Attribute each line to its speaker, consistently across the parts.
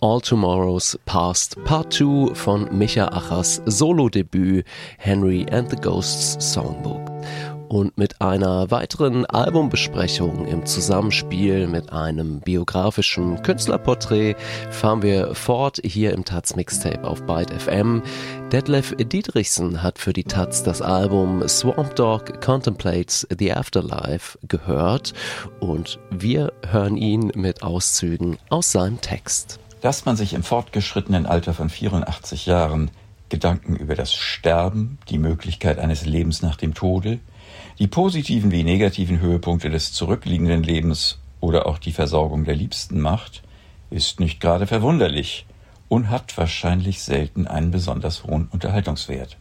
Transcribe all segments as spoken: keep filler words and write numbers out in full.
Speaker 1: All Tomorrows Past Part zwei von Micha Achers Solo-Debüt Henry and the Ghosts Songbook. Und mit einer weiteren Albumbesprechung im Zusammenspiel mit einem biografischen Künstlerporträt fahren wir fort hier im Taz Mixtape auf Byte F M. Detlef Dietrichson hat für die Taz das Album Swamp Dogg Contemplates the Afterlife gehört und wir hören ihn mit Auszügen aus seinem Text.
Speaker 2: Dass man sich im fortgeschrittenen Alter von vierundachtzig Jahren Gedanken über das Sterben, die Möglichkeit eines Lebens nach dem Tode, die positiven wie negativen Höhepunkte des zurückliegenden Lebens oder auch die Versorgung der Liebsten macht, ist nicht gerade verwunderlich und hat wahrscheinlich selten einen besonders hohen Unterhaltungswert.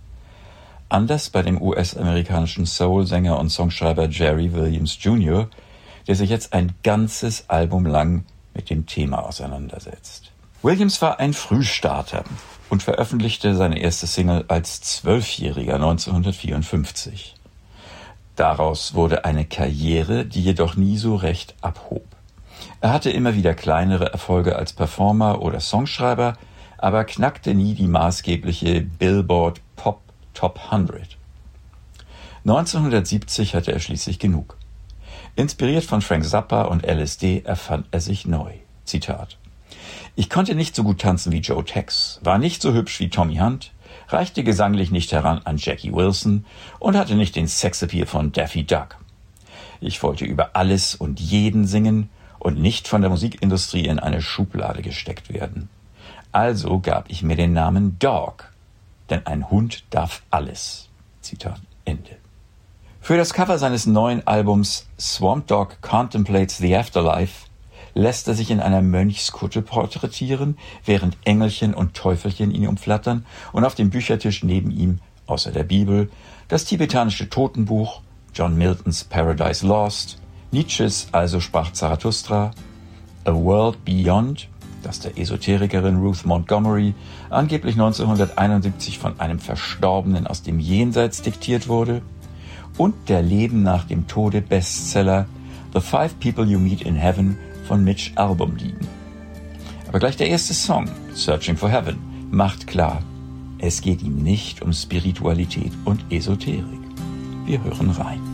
Speaker 2: Anders bei dem U S-amerikanischen Soul-Sänger und Songschreiber Jerry Williams Junior, der sich jetzt ein ganzes Album lang mit dem Thema auseinandersetzt. Williams war ein Frühstarter und veröffentlichte seine erste Single als Zwölfjähriger neunzehnhundertvierundfünfzig. Daraus wurde eine Karriere, die jedoch nie so recht abhob. Er hatte immer wieder kleinere Erfolge als Performer oder Songschreiber, aber knackte nie die maßgebliche Billboard Pop Top hundert. neunzehnhundertsiebzig hatte er schließlich genug. Inspiriert von Frank Zappa und L S D erfand er sich neu. Zitat: Ich konnte nicht so gut tanzen wie Joe Tex, war nicht so hübsch wie Tommy Hunt, reichte gesanglich nicht heran an Jackie Wilson und hatte nicht den Sexappeal von Daffy Duck. Ich wollte über alles und jeden singen und nicht von der Musikindustrie in eine Schublade gesteckt werden. Also gab ich mir den Namen Dog, denn ein Hund darf alles. Zitat Ende. Für das Cover seines neuen Albums Swamp Dogg Contemplates the Afterlife lässt er sich in einer Mönchskutte porträtieren, während Engelchen und Teufelchen ihn umflattern und auf dem Büchertisch neben ihm, außer der Bibel, das tibetanische Totenbuch, John Miltons Paradise Lost, Nietzsches Also sprach Zarathustra, A World Beyond, das der Esoterikerin Ruth Montgomery angeblich neunzehnhunderteinundsiebzig von einem Verstorbenen aus dem Jenseits diktiert wurde, und der Leben nach dem Tode Bestseller The Five People You Meet in Heaven von Mitch Albom liegen. Aber gleich der erste Song, Searching for Heaven, macht klar, es geht ihm nicht um Spiritualität und Esoterik. Wir hören rein.